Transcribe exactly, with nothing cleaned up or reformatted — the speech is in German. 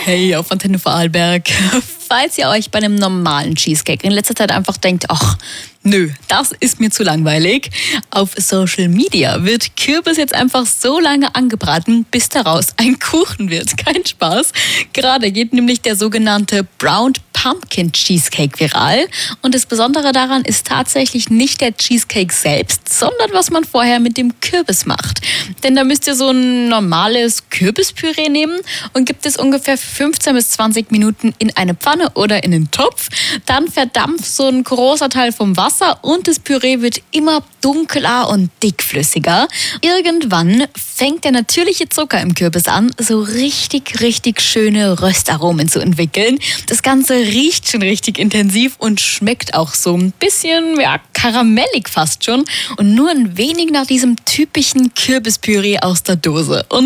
Hey, auf Antenne Vorarlberg. Falls ihr euch bei einem normalen Cheesecake in letzter Zeit einfach denkt, ach, nö, das ist mir zu langweilig. Auf Social Media wird Kürbis jetzt einfach so lange angebraten, bis daraus ein Kuchen wird. Kein Spaß. Gerade geht nämlich der sogenannte Browned Pumpkin Cheesecake viral. Und das Besondere daran ist tatsächlich nicht der Cheesecake selbst, sondern was man vorher mit dem Kürbis macht. Denn da müsst ihr so ein normales Kürbispüree nehmen und gibt es ungefähr fünfzehn bis zwanzig Minuten in eine Pfanne oder in einen Topf. Dann verdampft so ein großer Teil vom Wasser und das Püree wird immer dunkler und dickflüssiger. Irgendwann fängt der natürliche Zucker im Kürbis an, so richtig, richtig schöne Röstaromen zu entwickeln. Das Ganze riecht schon richtig intensiv und schmeckt auch so ein bisschen, ja, karamellig fast schon. Und nur ein wenig nach diesem typischen Kürbispüree aus der Dose. Und